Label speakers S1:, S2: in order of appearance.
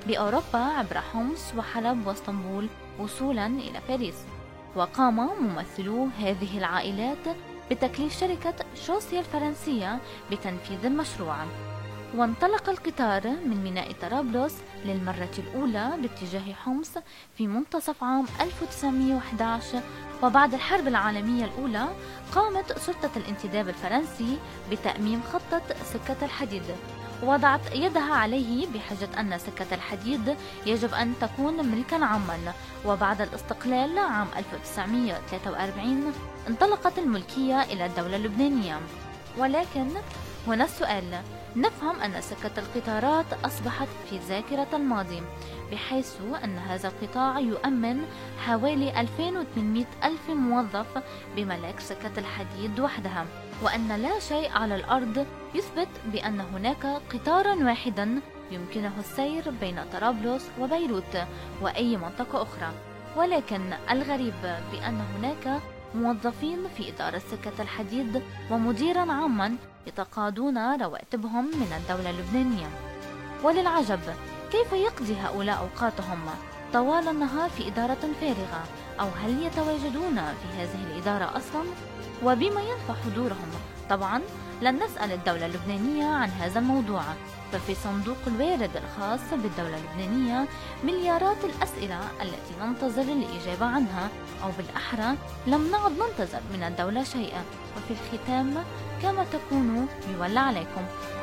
S1: بأوروبا عبر حمص وحلب واسطنبول وصولا إلى باريس. وقام ممثلو هذه العائلات بتكليف شركة شوسيا الفرنسية بتنفيذ المشروع. وانطلق القطار من ميناء طرابلس للمرة الأولى باتجاه حمص في منتصف عام 1911. وبعد الحرب العالمية الأولى قامت سلطة الانتداب الفرنسي بتأميم خطة سكة الحديد، وضعت يدها عليه بحجة أن سكة الحديد يجب أن تكون ملكا عاما. وبعد الاستقلال عام 1943 انطلقت الملكية إلى الدولة اللبنانية. ولكن هنا السؤال: نفهم أن سكة القطارات أصبحت في ذاكرة الماضي، بحيث أن هذا القطاع يؤمن حوالي 2800 ألف موظف بملاك سكة الحديد وحدها، وأن لا شيء على الأرض يثبت بأن هناك قطارا واحدا يمكنه السير بين طرابلس وبيروت وأي منطقة أخرى. ولكن الغريب بأن هناك موظفين في إدارة سكة الحديد ومديرا عاما يتقاضون رواتبهم من الدولة اللبنانية. وللعجب كيف يقضي هؤلاء أوقاتهم طوال النهار في إدارة فارغة؟ أو هل يتواجدون في هذه الإدارة أصلا؟ وبما ينفع حضورهم؟ طبعا لن نسأل الدولة اللبنانية عن هذا الموضوع، ففي صندوق الوارد الخاص بالدولة اللبنانية مليارات الأسئلة التي ننتظر الإجابة عنها، أو بالأحرى لم نعد ننتظر من الدولة شيئا. وفي الختام كما تكونوا يولى عليكم.